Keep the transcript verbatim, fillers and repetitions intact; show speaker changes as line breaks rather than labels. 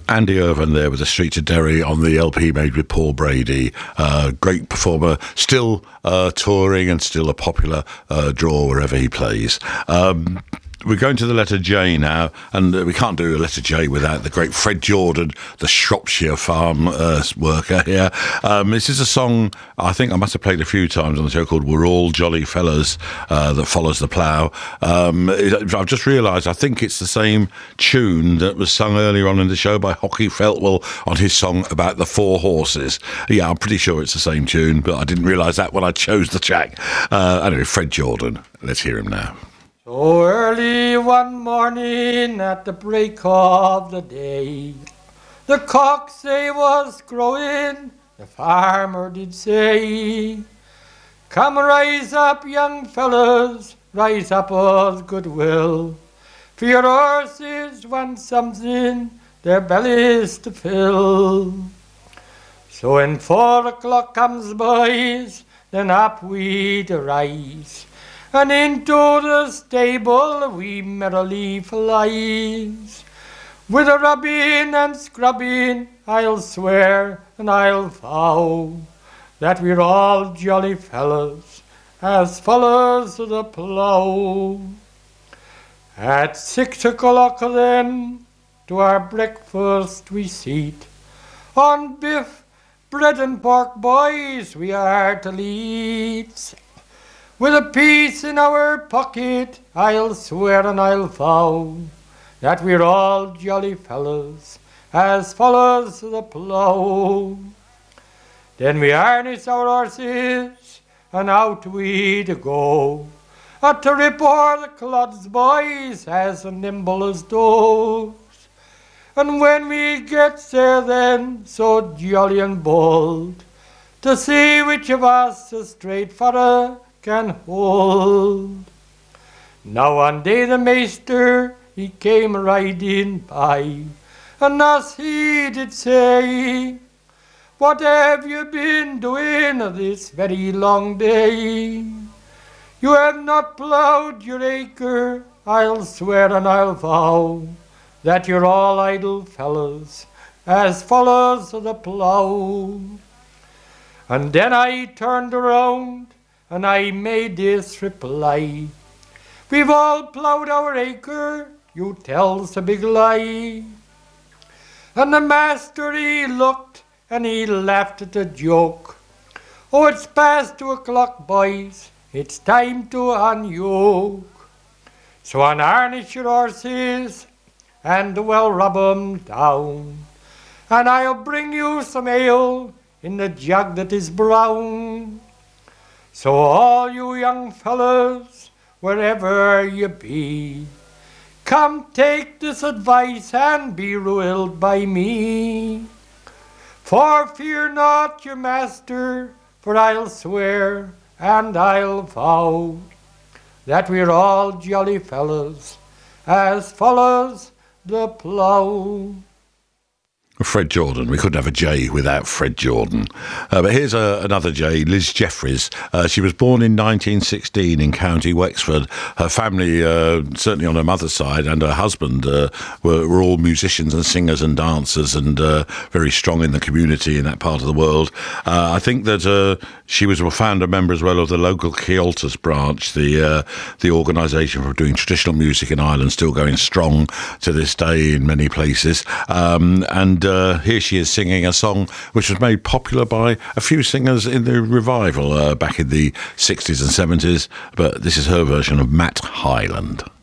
Andy Irvine there with The Streets of Derry on the L P made with Paul Brady. Uh, great performer, still uh, touring and still a popular uh, draw wherever he plays. Um, We're going to the letter J now, and we can't do a letter J without the great Fred Jordan, the Shropshire farm uh, worker here. Um, this is a song I think I must have played a few times on the show called We're All Jolly Fellas, uh, that follows the plough. Um, it, I've just realised I think it's the same tune that was sung earlier on in the show by Hockey Feltwell on his song about the four horses. Yeah, I'm pretty sure it's the same tune, but I didn't realise that when I chose the track. Uh, anyway, Fred Jordan. Let's hear him now.
So early one morning at the break of the day, the cocks they was crowing, the farmer did say, come rise up young fellas, rise up with goodwill, for your horses want something their bellies to fill. So when four o'clock comes boys, then up we'd arise, and into the stable we merrily flies. With a rubbing and scrubbing, I'll swear and I'll vow that we're all jolly fellas as follows the plough. At six o'clock then to our breakfast we seat, on biff, bread and pork, boys, we are to eat. With a piece in our pocket, I'll swear and I'll vow that we're all jolly fellas as follows the plough. Then we harness our horses and out we to go, a to rip o'er the clods, boys, as nimble as does. And when we get there then, so jolly and bold, to see which of us is straight for a can hold. Now one day the maester, he came riding by, and as he did say, what have you been doing this very long day? You have not ploughed your acre, I'll swear and I'll vow that you're all idle fellows as follows the plough. And then I turned around and I made this reply, we've all ploughed our acre, you tell's a big lie. And the master he looked and he laughed at the joke. Oh, it's past two o'clock, boys, it's time to unyoke. So unharness your horses and well rub 'em down, and I'll bring you some ale in the jug that is brown. So all you young fellas, wherever you be, come take this advice and be ruled by me. For fear not your master, for I'll swear and I'll vow that we're all jolly fellas as follows the plough.
Fred Jordan. We couldn't have a J without Fred Jordan. Uh, but here's a, another J, Liz Jeffries. Uh, she was born in nineteen sixteen in County Wexford. Her family, uh, certainly on her mother's side, and her husband uh, were, were all musicians and singers and dancers, and uh, very strong in the community in that part of the world. Uh, I think that uh, she was a founder member as well of the local Cioltas branch, the uh, the organisation for doing traditional music in Ireland, still going strong to this day in many places. Um, and Uh, here she is singing a song which was made popular by a few singers in the revival uh, back in the sixties and seventies, but this is her version of Matt Hyland.